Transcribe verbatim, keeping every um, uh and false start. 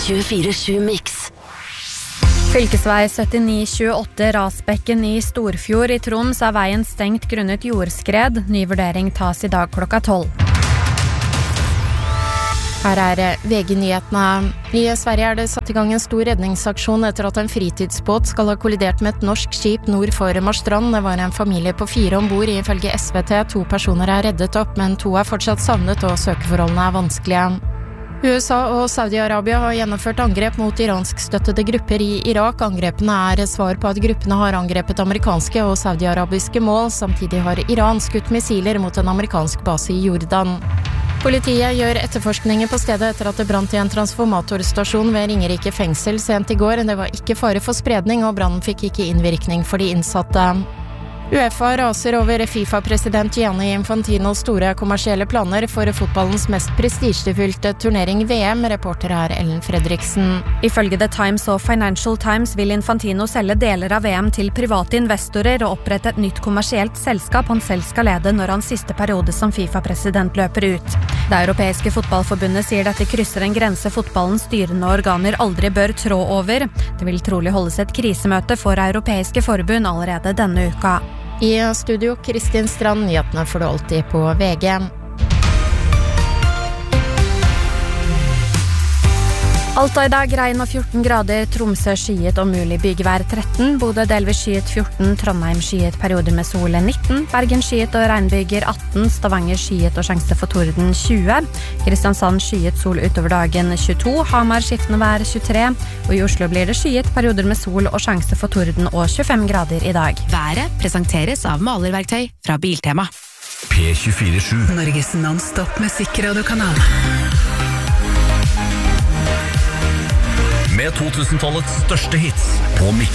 tjuefire sju Mix. Fylkesvei syttini tjueåtte Rasbekken i Storfjord i Troms er veien stengt grunnet jordskred. Ny vurdering tas i dag klokka tolv. Her er V G-nyhetene. I Sverige er det satt i gang en stor redningsaksjon etter at en fritidsbåt skal ha kollidert med et norsk skip nord for Marstrand. Det var en familie på fire ombord, ifølge S V T. To personer er reddet opp, men to er fortsatt savnet, og søkeforholdene er vanskelige. U S A og Saudi-Arabia har gjennomført angrep mot iranskstøttede grupper i Irak. Angrepene er svar på at gruppene har angrepet amerikanske og saudi-arabiske mål. Samtidig har Iran skutt missiler mot en amerikansk base i Jordan. Politiet gjør etterforskninger på stedet etter at det brant i en transformatorstasjon ved Ringerike fengsel sent i går. Det var ikke fare for spredning, og brannen fikk ikke innvirkning for de innsatte. UEFA raser over FIFA-president Gianni Infantinos store kommersielle planer for fotballens mest prestisjefylte turnering V M, reporter her Ellen Fredriksen. Ifølge The Times og Financial Times vil Infantino selge deler av V M til private investorer og opprette et nytt kommersielt selskap han selv skal lede når hans siste periode som FIFA-president løper ut. Det europeiske fotballforbundet sier dette krysser en grense fotballens styrende organer aldri bør trå over. Det vil trolig holdes et krisemøte for europeiske forbund allerede denne uka. I studio Kristin Strand, nyhetene får du alltid på V G. Alta i dag regn og fjorten grader, Tromsø skyet og mulig bygevær tretten, Bodø delvis skyet fjorten, Trondheim skyet perioder med sol nitten, Bergen skyet og regnbyger atten, Stavanger skyet og sjanse for torden tjue, Kristiansand skyet sol utover dagen tjueto, Hamar skiftende vær tjuetre, og i Oslo blir det skyet perioder med sol og sjanse for torden og tjuefem grader i dag. Været presenteres av malerverktøy fra Biltema. P tjuefire sju Norges non-stop musikkradiokanal. med to tusen-tallets største hits på Mix.